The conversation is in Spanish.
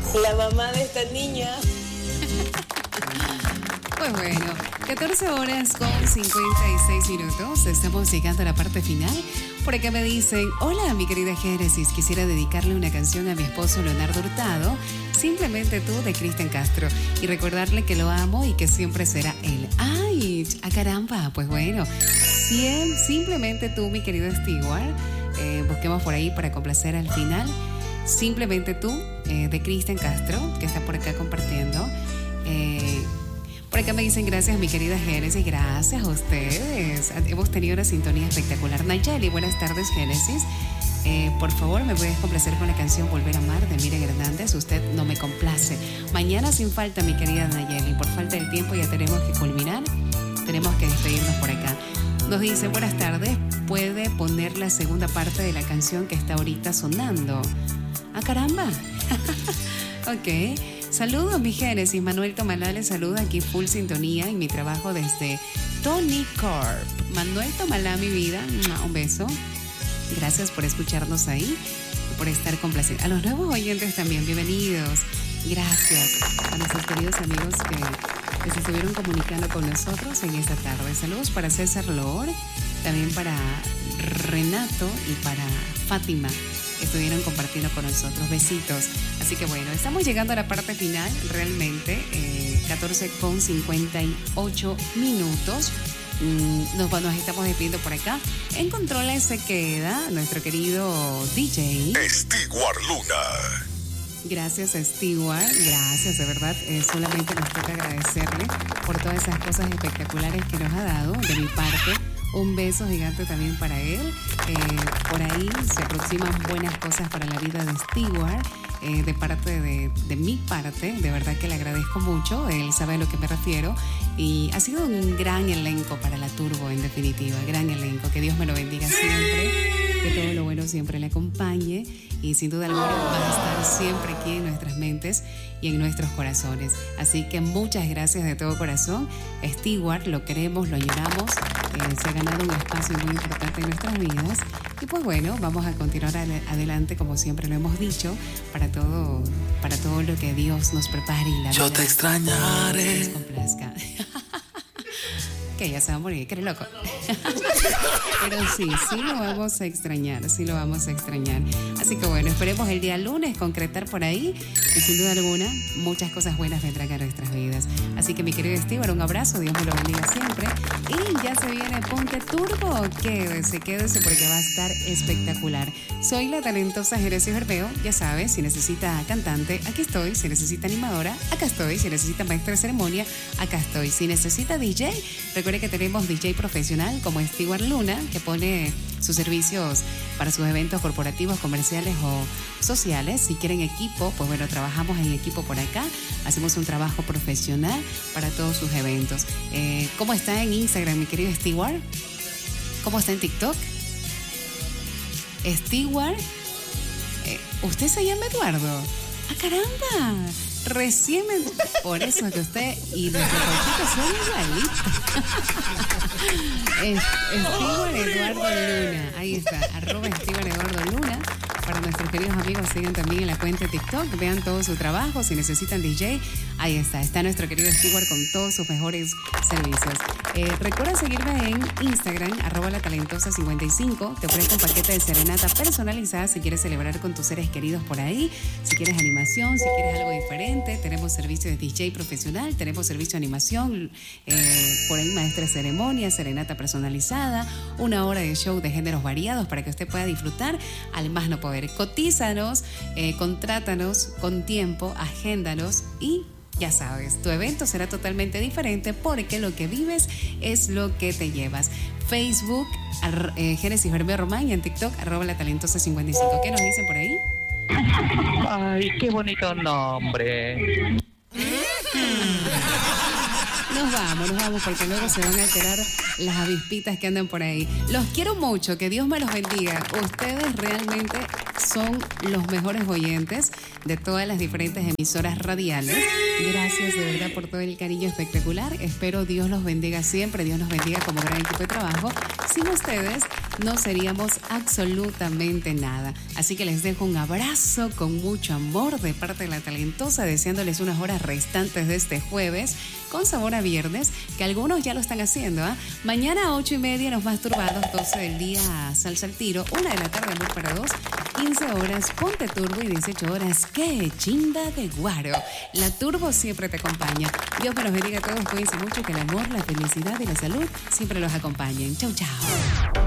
La mamá de esta niña. Pues bueno, 14 horas con 56 minutos. Estamos llegando a la parte final. Por acá me dicen: hola, mi querida Génesis. Quisiera dedicarle una canción a mi esposo Leonardo Hurtado. Simplemente tú, de Cristian Castro. Y recordarle que lo amo y que siempre será él. ¡Ay! ¡A caramba! Pues bueno, simplemente tú, mi querido Stewart. Busquemos por ahí para complacer al final. Simplemente tú, de Cristian Castro, que está por acá compartiendo. Por acá me dicen: gracias, mi querida Génesis. Gracias a ustedes. Hemos tenido una sintonía espectacular. Nayeli, buenas tardes, Génesis. Por favor, ¿me puedes complacer con la canción Volver a Amar de Miriam Hernández? Usted no me complace. Mañana sin falta, mi querida Nayeli. Por falta del tiempo ya tenemos que culminar. Tenemos que despedirnos por acá. Nos dice: buenas tardes. ¿Puede poner la segunda parte de la canción que está ahorita sonando? ¡Ah, caramba! Ok. Saludos, mi Génesis. Manuel Tomalá les saluda aquí full sintonía en mi trabajo desde Tony Corp. Manuel Tomalá, mi vida, un beso. Gracias por escucharnos ahí y por estar complacidos. A los nuevos oyentes también, bienvenidos. Gracias a nuestros queridos amigos que se estuvieron comunicando con nosotros en esta tarde. Saludos para César Loor, también para Renato y para Fátima. Estuvieron compartiendo con nosotros. Besitos. Así que bueno, estamos llegando a la parte final realmente, 14 con 58 minutos. Nos estamos despidiendo por acá. En controles se queda nuestro querido DJ Stewart Luna. Gracias, Stewart. Gracias, de verdad. Solamente nos toca agradecerle por todas esas cosas espectaculares que nos ha dado. De mi parte, un beso gigante también para él. Por ahí se aproximan buenas cosas para la vida de Stewart. De parte de mi parte, de verdad que le agradezco mucho. Él sabe a lo que me refiero. Y ha sido un gran elenco para la Turbo, en definitiva. Gran elenco. Que Dios me lo bendiga siempre. Que todo lo bueno siempre le acompañe. Y sin duda alguna va a estar siempre aquí en nuestras mentes y en nuestros corazones. Así que muchas gracias de todo corazón. Stewart, lo queremos, lo añoramos. Se ha ganado un espacio muy importante en nuestras vidas. Y pues bueno, vamos a continuar adelante, como siempre lo hemos dicho, para todo lo que Dios nos prepare y la Yo vida te extrañaré. nos complazca. Que ya se va a morir, que eres loco. Pero sí lo vamos a extrañar, Así que bueno, esperemos el día lunes concretar por ahí, y sin duda alguna, muchas cosas buenas vendrán a nuestras vidas. Así que mi querido Stewart, un abrazo, Dios me lo bendiga siempre. Y ya se viene Ponte Turbo. Quédese porque va a estar espectacular. Soy la talentosa Génesis Bermeo, ya sabes, si necesita cantante, aquí estoy. Si necesita animadora, acá estoy. Si necesita maestra de ceremonia, acá estoy. Si necesita DJ, recuerde que tenemos DJ profesional como Stewart Luna, que pone sus servicios para sus eventos corporativos, comerciales o sociales. Si quieren equipo, pues bueno, trabajamos en equipo por acá. Hacemos un trabajo profesional para todos sus eventos. ¿Cómo está en Instagram, mi querido Stewart? ¿Cómo está en TikTok? Stewart, ¿usted se llama Eduardo? ¡Ah, caramba! Recién me... Por eso que usted y nuestro Conchito son igualitos. Stewart Eduardo Luna. Ahí está, @Stewart Eduardo Luna. Para nuestros queridos amigos, sigan también en la cuenta de TikTok, vean todo su trabajo. Si necesitan DJ, ahí está nuestro querido Stewart con todos sus mejores servicios. Recuerda seguirme en Instagram, @latalentosa55. Te ofrezco un paquete de serenata personalizada si quieres celebrar con tus seres queridos por ahí. Si quieres animación, si quieres algo diferente, tenemos servicio de DJ profesional, tenemos servicio de animación, por ahí maestra de ceremonia, serenata personalizada, 1 hora de show de géneros variados para que usted pueda disfrutar al más no poder. Cotízanos, contrátanos con tiempo, agéndanos y ya sabes, tu evento será totalmente diferente porque lo que vives es lo que te llevas. Facebook, Génesis Bermeo Román, y en TikTok, @latalentosa55. ¿Qué nos dicen por ahí? Ay, qué bonito nombre. Nos vamos porque luego se van a alterar las avispitas que andan por ahí. Los quiero mucho, que Dios me los bendiga. Ustedes realmente son los mejores oyentes de todas las diferentes emisoras radiales. Gracias de verdad por todo el cariño espectacular. Espero Dios los bendiga siempre, Dios nos bendiga como gran equipo de trabajo. Sin ustedes no seríamos absolutamente nada. Así que les dejo un abrazo con mucho amor de parte de la talentosa, deseándoles unas horas restantes de este jueves con sabor a viernes, que algunos ya lo están haciendo. Mañana 8:30 Los Más Turbados, 12 del día Salsa al Tiro, 1 de la tarde Amor para Dos, 15 horas Ponte Turbo y 18 horas ¡Qué chimba de guaro! La Turbo siempre te acompaña. Dios me los bendiga a todos, cuídense mucho, que el amor, la felicidad y la salud siempre los acompañen. Chau, chau.